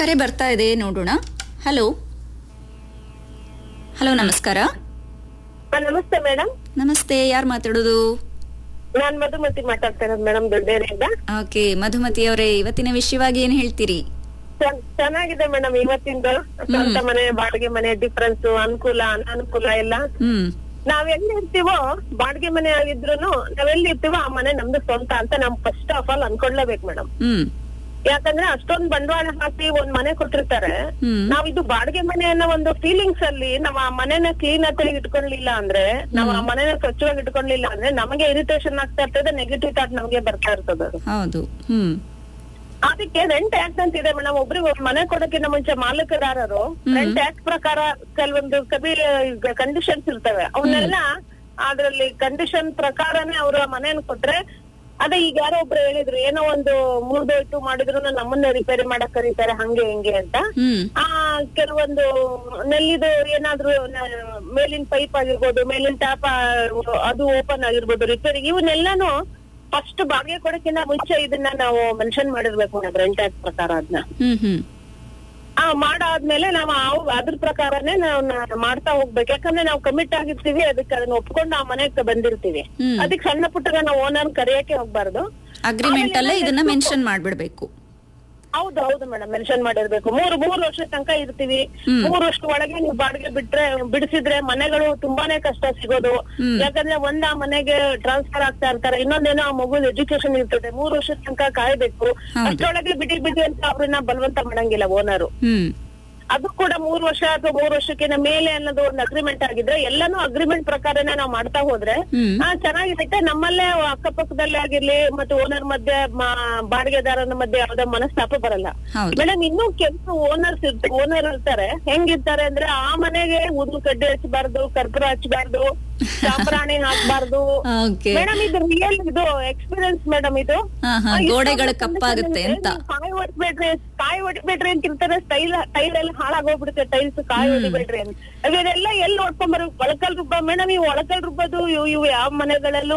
ಕರೆ ಬರ್ತಾ ಇದೆ, ನೋಡೋಣ. ಹಲೋ ಹಲೋ, ನಮಸ್ಕಾರ. ನಮಸ್ತೆ ಮೇಡಮ್. ನಮಸ್ತೆ, ಯಾರು ಮಾತಾಡೋದು? ನಾನ್ ಮಧುಮತಿ ಮಾತಾಡ್ತಾ ಇರೋದು ಮೇಡಮ್, ದೊಡ್ಡೇರಿಯಿಂದ. ಓಕೆ, ಮಧುಮತಿ ಅವರೇ, ಇವತ್ತಿನ ವಿಷಯವಾಗಿ ಏನ್ ಹೇಳ್ತೀರಿ? ಚೆನ್ನಾಗಿದೆ ಮೇಡಮ್. ಇವತ್ತಿಂದ ಸ್ವಂತ ಮನೆ ಬಾಡಿಗೆ ಮನೆ ಡಿಫ್ರೆನ್ಸ್, ಅನುಕೂಲ ಅನಾನುಕೂಲ ಎಲ್ಲ. ನಾವೆಲ್ಲಿ ಇರ್ತೀವೋ ಬಾಡಿಗೆ ಮನೆ ಆಗಿದ್ರು ನಾವೆಲ್ಲಿ ಇರ್ತೀವೋ ಆ ಮನೆ ನಮ್ದು ಸ್ವಂತ ಅಂತ ನಾವ್ ಫಸ್ಟ್ ಆಫ್ ಆಲ್ ಅನ್ಕೊಳ್ಲೇಬೇಕು ಮೇಡಮ್. ಯಾಕಂದ್ರೆ ಅಷ್ಟೊಂದ್ ಬಂಡವಾಳ ಹಾಕಿ ಒಂದ್ ಮನೆ ಕೊಟ್ಟಿರ್ತಾರೆ. ನಾವ್ ಇದು ಬಾಡಿಗೆ ಮನೆ ಅನ್ನೋ ಒಂದು ಫೀಲಿಂಗ್ಸ್ ಅಲ್ಲಿ ನಾವ್ ಆ ಮನೆನ ಕ್ಲೀನ್ ಆಗಿ ಇಟ್ಕೊಳ್ಲಿಲ್ಲ ಅಂದ್ರೆ, ನಾವ್ ಆ ಮನೆನ ಸ್ವಚ್ಛವಾಗಿ ಇಟ್ಕೊಳ್ಲಿಲ್ಲ ಅಂದ್ರೆ ನಮಗೆ ಇರಿಟೇಷನ್ ಆಗ್ತಾ ಇರ್ತದೆ, ನೆಗೆಟಿವ್ ಥಾಟ್ ನಮಗೆ ಬರ್ತಾ ಇರ್ತದೆ. ಹೌದು. ಅದಕ್ಕೆ ರೆಂಟ್ ಆಕ್ಟ್ ಅಂತ ಇದೆ ಮೇಡಮ್. ಒಬ್ರಿಗೆ ಮನೆ ಕೊಡೋಕ್ಕಿಂತ ಮುಂಚೆ ಮಾಲೀಕದಾರರು ರೆಂಟ್ ಆಕ್ಟ್ ಪ್ರಕಾರ ಕೆಲವೊಂದು ಕಂಡೀಷನ್ಸ್ ಇರ್ತವೆ. ಅವನ್ನೆಲ್ಲ ಅದ್ರಲ್ಲಿ ಕಂಡೀಷನ್ ಪ್ರಕಾರನೇ ಅವ್ರ ಮನೆಯನ್ನು ಕೊಟ್ರೆ, ಅದೇ ಈಗ ಯಾರೋ ಒಬ್ರು ಹೇಳಿದ್ರು, ಏನೋ ಒಂದು ಮುರಿದೋಯ್ತು ಮಾಡಿದ್ರು ನಮ್ಮನ್ನ ರಿಪೇರಿ ಮಾಡಕ್ ಕರೀತಾರೆ ಹಂಗೆ ಹಿಂಗೆ ಅಂತ. ಕೆಲವೊಂದು ನೆಲ್ಲಿದು ಏನಾದ್ರು ಮೇಲಿನ ಪೈಪ್ ಆಗಿರ್ಬೋದು, ಮೇಲಿನ ಟ್ಯಾಪ್ ಅದು ಓಪನ್ ಆಗಿರ್ಬೋದು, ರಿಪೇರಿ, ಇವನ್ನೆಲ್ಲಾನು ಫಸ್ಟ್ ಬಾಡಿಗೆ ಕೊಡಕ್ಕಿಂತ ಮುಂಚೆ ಇದನ್ನ ನಾವು ಮೆನ್ಷನ್ ಮಾಡಿರ್ಬೇಕು ಮೇಡಮ್, ರೆಂಟ್ ಆಕ್ಟ್ ಪ್ರಕಾರ. ಅದನ್ನ ಮಾಡಾದ್ಮೇಲೆ ನಾವು ಅದ್ರ ಪ್ರಕಾರನೇ ನಾವು ಮಾಡ್ತಾ ಹೋಗ್ಬೇಕು. ಯಾಕಂದ್ರೆ ನಾವು ಕಮಿಟ್ ಆಗಿರ್ತೀವಿ, ಅದಕ್ಕೆ ಅದನ್ನ ಒಪ್ಕೊಂಡು ನಾವು ಮನೆಗೆ ಬಂದಿರ್ತೀವಿ. ಅದಕ್ಕೆ ಸಣ್ಣ ಪುಟ್ಟಗ ನಾವು ಓನರ್ ಕರೆಯಕ್ಕೆ ಹೋಗ್ಬಾರ್ದು. ಅಗ್ರಿಮೆಂಟ್ ಅಲ್ಲೇ ಇದನ್ನ ಮೆನ್ಷನ್ ಮಾಡ್ಬಿಡ್ಬೇಕು. ಹೌದು ಮೇಡಮ್, ಮೆನ್ಷನ್ ಮಾಡಿರ್ಬೇಕು. ಮೂರು ವರ್ಷದ ತನಕ ಇರ್ತೀವಿ. 3 ವರ್ಷದ ಒಳಗೆ ನೀವು ಬಾಡಿಗೆ ಬಿಡಿಸಿದ್ರೆ ಮನೆಗಳು ತುಂಬಾನೇ ಕಷ್ಟ ಸಿಗೋದು. ಯಾಕಂದ್ರೆ ಒಂದ್ ಆ ಮನೆಗೆ ಟ್ರಾನ್ಸ್ಫರ್ ಆಗ್ತಾ ಇರ್ತಾರೆ, ಇನ್ನೊಂದೇನೋ ಆ ಮಗು ಎಜುಕೇಶನ್ ಇರ್ತದೆ. 3 ವರ್ಷದ ತನಕ ಕಾಯ್ಬೇಕು. ಅಷ್ಟರೊಳಗೆ ಬಿಡಿ ಅಂತ ಅವ್ರನ್ನ ಬಲವಂತ ಮಾಡಂಗಿಲ್ಲ ಓನರು. ಅದು ಕೂಡ 3 ವರ್ಷ ಅಥವಾ 3 ವರ್ಷಕ್ಕಿಂತ ಮೇಲೆ ಅನ್ನೋದು ಒಂದು ಅಗ್ರಿಮೆಂಟ್ ಆಗಿದ್ರೆ, ಎಲ್ಲಾನು ಅಗ್ರಿಮೆಂಟ್ ಪ್ರಕಾರನೇ ನಾವು ಮಾಡ್ತಾ ಹೋದ್ರೆ ಚೆನ್ನಾಗಿರುತ್ತೆ. ನಮ್ಮಲ್ಲೇ ಅಕ್ಕಪಕ್ಕದಲ್ಲೇ ಆಗಿರ್ಲಿ ಮತ್ತೆ ಓನರ್ ಮಧ್ಯೆ, ಬಾಡಿಗೆದಾರನ ಮಧ್ಯೆ ಯಾವ್ದೇ ಮನಸ್ತಾಪ ಬರಲ್ಲ ಮೇಡಮ್. ಇನ್ನೂ ಕೆಲವು ಓನರ್ ಇರ್ತಾರೆ, ಹೆಂಗಿರ್ತಾರೆ ಅಂದ್ರೆ ಆ ಮನೆಗೆ ಉದ್ದು ಕಡ್ಡಿ ಹಚ್ಚಬಾರ್ದು, ಕರ್ಪೂರ ಹಚ್ಚಬಾರ್ದು, ಸಾಂಬ್ರಾಣಿ ಹಾಕ್ಬಾರ್ದು ಮೇಡಮ್. ಇದು ರಿಯಲ್, ಇದು ಎಕ್ಸ್ಪೀರಿಯನ್ಸ್ ಮೇಡಮ್. ಇದು ಗೋಡೆಗಳು ಕಪ್ಪಾಗುತ್ತೆ ಅಂತ. ಕಾಯಿ ಹೊಡಿಬೇಡ್ರಿ ಅಂತ ಇರ್ತಾರೆ. ಟೈಲ್ ಎಲ್ಲ ಹಾಳಾಗೋಗ್ಬಿಡುತ್ತೆ, ಟೈಲ್ಸ್ ಕಾಯಿ ಹೊಡಿಬೇಡ್ರಿ ಅಂತ. ಅದೆಲ್ಲ ಎಲ್ಲಿ ನೋಡ್ಕೊಂಬರು? ಒಳಕಲ್ ರುಬ್ಬ ಮೇಡಮ್. ಇವು ಒಳಕಲ್ ರುಬ್ಬದು ಇವು ಯಾವ ಮನೆಗಳಲ್ಲೂ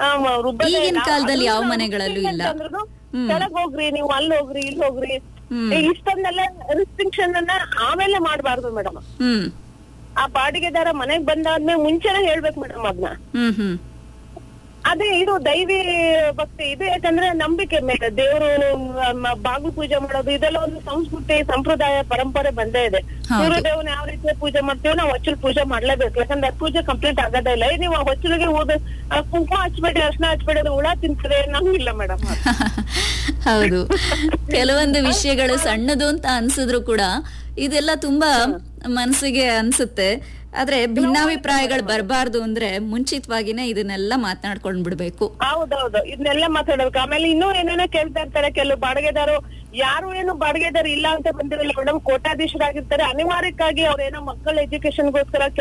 ಈಗಿನ ಕಾಲದಲ್ಲಿ ಯಾವ ಮನೆಗಳಲ್ಲೂ ಇಲ್ಲ. ಕೆಳಗ್ ಹೋಗ್ರಿ, ನೀವು ಅಲ್ಲಿ ಹೋಗ್ರಿ, ಇಲ್ಲಿ ಹೋಗ್ರಿ, ಇಷ್ಟೊಂದೆಲ್ಲ ರಿಸ್ಟ್ರಿಕ್ಷನ್ ಅನ್ನ ಆಮೇಲೆ ಮಾಡ್ಬಾರ್ದು ಮೇಡಮ್. ಆ ಬಾಡಿಗೆದಾರ ಮನೆಗ್ ಬಂದಾದ್ಮೇಲೆ ಮುಂಚೆನೆ ಹೇಳ್ಬೇಕು ಮೇಡಮ್ ಅದನ್ನ. ಅದೇ ಇದು ದೈವಿ ಭಕ್ತಿ ಇದು. ಯಾಕಂದ್ರೆ ನಂಬಿಕೆ ಮೇಲೆ ದೇವರು ಬಾಗಿಲು ಪೂಜೆ ಮಾಡೋದು ಇದೆಲ್ಲ ಒಂದು ಸಂಸ್ಕೃತಿ, ಸಂಪ್ರದಾಯ, ಪರಂಪರೆ ಬಂದೇ ಇದೆ. ಸೂರ್ಯದೇವನ ಯಾವ ರೀತಿ ಪೂಜೆ ಮಾಡ್ತೀವಿ, ನಾವು ಹೊಚ್ಚಲು ಪೂಜೆ ಮಾಡ್ಲೇಬೇಕು. ಯಾಕಂದ್ರೆ ಅದು ಪೂಜೆ ಕಂಪ್ಲೀಟ್ ಆಗೋದೇ ಇಲ್ಲ. ನೀವು ಹೊಚ್ಚಲಿಗೆ ಕುಂಕುಮ ಹಚ್ಬೇಡಿ, ಅರ್ಶನ ಹಚ್ಬೇಡಿ, ಹುಳ ತಿಂತದೆ ನಮ್ಗಿಲ್ಲ ಮೇಡಮ್. ಹೌದು, ಕೆಲವೊಂದು ವಿಷಯಗಳು ಸಣ್ಣದು ಅಂತ ಅನ್ಸಿದ್ರು ಕೂಡ ಇದೆಲ್ಲ ತುಂಬಾ ಮನಸ್ಸಿಗೆ ಅನ್ಸುತ್ತೆ. ಆದ್ರೆ ಭಿನ್ನಾಭಿಪ್ರಾಯಗಳು ಬರಬಾರ್ದು ಅಂದ್ರೆ ಮುಂಚಿತವಾಗಿನೇ ಇದನ್ನೆಲ್ಲ ಮಾತನಾಡ್ಕೊಂಡ್ ಬಿಡ್ಬೇಕು. ಹೌದೌದು, ಇದನ್ನೆಲ್ಲ ಮಾತಾಡ್ಬೇಕು. ಆಮೇಲೆ ಇನ್ನೂ ಏನೇನೋ ಕೇಳ್ತಾ ಇರ್ತಾರೆ ಕೆಲವು ಬಾಡಿಗೆದಾರು. ಯಾರು ಏನು ಬಾಡಿಗೆದಾರು ಇಲ್ಲ ಅಂತ ಬಂದಿರಲ್ಲ ಮೇಡಮ್, ಕೋಟ್ಯಾಧೀಶರಾಗಿರ್ತಾರೆ. ಅನಿವಾರ್ಯಕ್ಕಾಗಿ ಅವ್ರೇನೋ ಮಕ್ಕಳ ಎಜುಕೇಶನ್ಗೋಸ್ಕರ